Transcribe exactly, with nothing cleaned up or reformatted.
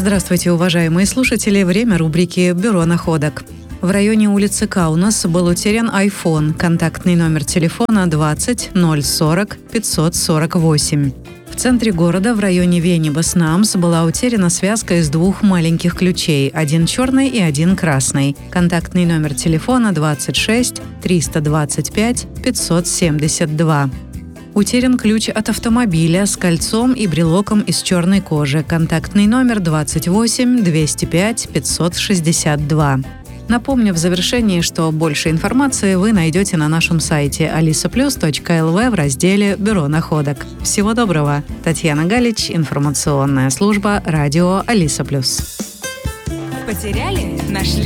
Здравствуйте, уважаемые слушатели. Время рубрики «Бюро находок». В районе улицы Каунас был утерян iPhone. Контактный номер телефона двадцать ноль сорок пятьсот сорок восемь. В центре города, в районе Венибас-Намс, была утеряна связка из двух маленьких ключей, один черный и один красный. Контактный номер телефона двадцать шесть триста двадцать пять пятьсот семьдесят два. Утерян ключ от автомобиля с кольцом и брелоком из черной кожи. Контактный номер двадцать восемь двести пять пятьсот шестьдесят два. Напомню в завершении, что больше информации вы найдете на нашем сайте алиса плюс точка эл ви в разделе «Бюро находок». Всего доброго! Татьяна Галич, информационная служба радио Алиса Плюс. Потеряли? Нашли?